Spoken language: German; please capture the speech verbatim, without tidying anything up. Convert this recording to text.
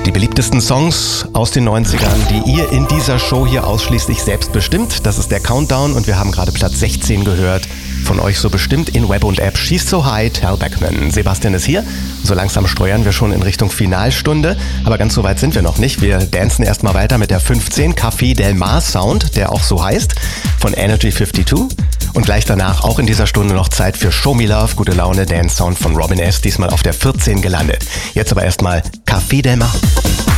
Die beliebtesten Songs aus den neunzigern, die ihr in dieser Show hier ausschließlich selbst bestimmt. Das ist der Countdown und wir haben gerade Platz sechzehn gehört. Von euch so bestimmt in Web und App. She's So High, Tal Beckman. Sebastian ist hier. So langsam steuern wir schon in Richtung Finalstunde. Aber ganz so weit sind wir noch nicht. Wir dancen erstmal weiter mit der fünfzehn, Café Del Mar Sound, der auch so heißt, von Energy zweiundfünfzig. Und gleich danach auch in dieser Stunde noch Zeit für Show Me Love, gute Laune, Dance Sound von Robin S. Diesmal auf der vierzehn gelandet. Jetzt aber erstmal Café Del Mar.